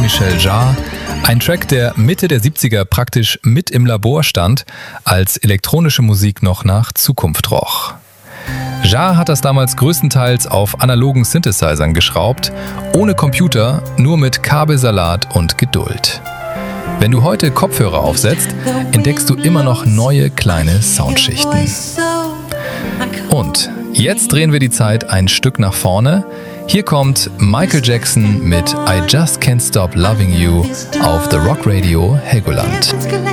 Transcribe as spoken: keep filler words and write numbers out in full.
Jean-Michel Jarre, ein Track, der Mitte der siebziger praktisch mit im Labor stand, als elektronische Musik noch nach Zukunft roch. Jarre hat das damals größtenteils auf analogen Synthesizern geschraubt, ohne Computer, nur mit Kabelsalat und Geduld. Wenn du heute Kopfhörer aufsetzt, entdeckst du immer noch neue kleine Soundschichten. Und jetzt drehen wir die Zeit ein Stück nach vorne. Hier kommt Michael Jackson mit I Just Can't Stop Loving You auf The Rock Radio Helgoland.